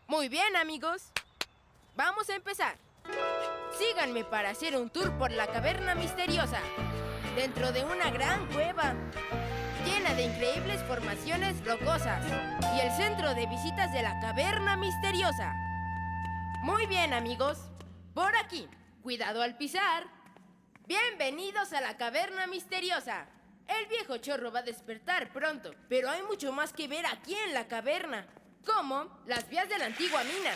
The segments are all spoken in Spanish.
Muy bien, amigos. Vamos a empezar. Síganme para hacer un tour por la caverna misteriosa. Dentro de una gran cueva llena de increíbles formaciones rocosas y el centro de visitas de la caverna misteriosa. Muy bien, amigos. Por aquí. Cuidado al pisar. Bienvenidos a la caverna misteriosa. El viejo chorro va a despertar pronto, pero hay mucho más que ver aquí en la caverna, como las vías de la antigua mina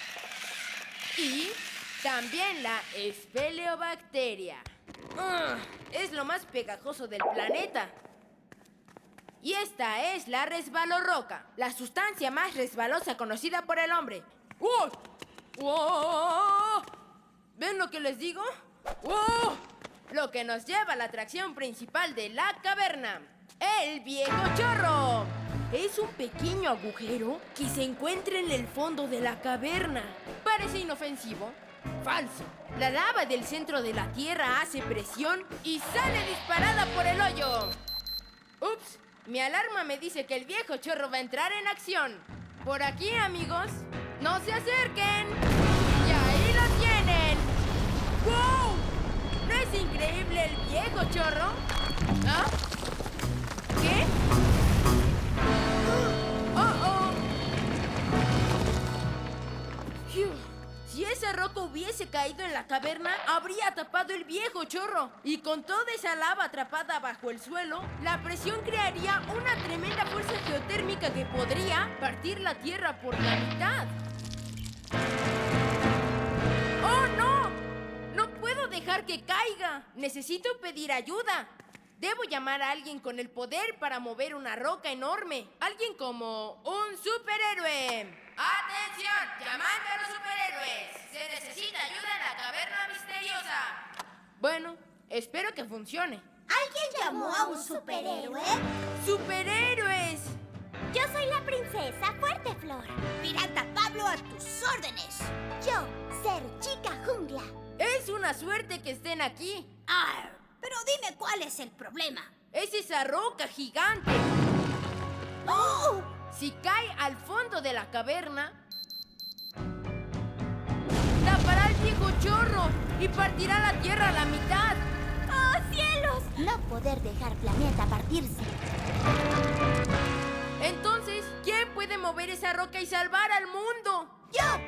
y también la espeleobacteria. Es lo más pegajoso del planeta. Y esta es la resbalorroca, la sustancia más resbalosa conocida por el hombre. ¡Oh! ¡Oh! ¿Ven lo que les digo? ¡Oh! Lo que nos lleva a la atracción principal de la caverna, el viejo chorro. Es un pequeño agujero que se encuentra en el fondo de la caverna. Parece inofensivo. Falso. La lava del centro de la Tierra hace presión y sale disparada por el hoyo. Ups, mi alarma me dice que el viejo chorro va a entrar en acción. Por aquí, amigos. ¡No se acerquen! ¡Y ahí lo tienen! ¡Wow! ¿No es increíble el viejo chorro? ¿Ah? ¿Qué? ¡Oh! ¡Fiu! Si esa roca hubiese caído en la caverna, habría tapado el viejo chorro. Y con toda esa lava atrapada bajo el suelo, la presión crearía una tremenda fuerza geotérmica que podría partir la tierra por la mitad. ¡Oh, no! ¡No puedo dejar que caiga! Necesito pedir ayuda. Debo llamar a alguien con el poder para mover una roca enorme. Alguien como un superhéroe. ¡Atención! ¡Llamando a los superhéroes! ¡Se necesita ayuda en la caverna misteriosa! Bueno, espero que funcione. ¿Alguien llamó a un superhéroe? ¡Superhéroes! Yo soy la princesa Fuerteflor. Pirata Pablo a tus órdenes. Yo, Ser Chica Jungla. Es una suerte que estén aquí. Pero dime cuál es el problema. Es esa roca gigante. ¡Oh! Si cae al fondo de la caverna, tapará al viejo chorro y partirá la tierra a la mitad. ¡Oh, cielos! No poder dejar planeta partirse. Entonces, ¿quién puede mover esa roca y salvar al mundo? ¡Yo!